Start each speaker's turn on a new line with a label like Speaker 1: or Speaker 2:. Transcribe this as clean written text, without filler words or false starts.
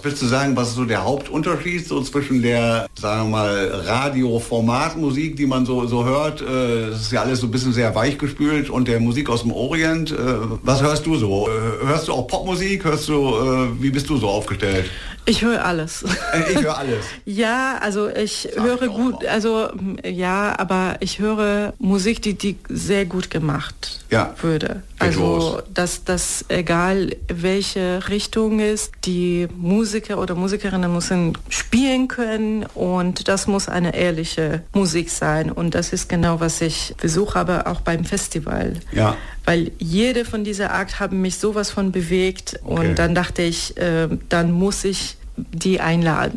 Speaker 1: würdest du sagen, was ist so der Hauptunterschied so zwischen der, sagen wir mal, Radioformatmusik, die man so hört, das ist ja alles so ein bisschen sehr weichgespült, und der Musik aus dem Orient? Was hörst du so? Hörst du auch Popmusik? Wie bist du so aufgestellt?
Speaker 2: Ich höre alles.
Speaker 1: Ich höre alles.
Speaker 2: Ja, also ich höre gut, also ja, aber ich höre Musik, die sehr gut gemacht würde. Also dass egal welche Richtung ist, die Musiker oder Musikerinnen müssen spielen können, und das muss eine ehrliche Musik sein, und das ist genau, was ich versuche, aber auch beim Festival.
Speaker 1: Ja.
Speaker 2: Weil jede von dieser Akt haben mich sowas von bewegt, und dann dachte ich, dann muss ich die einladen.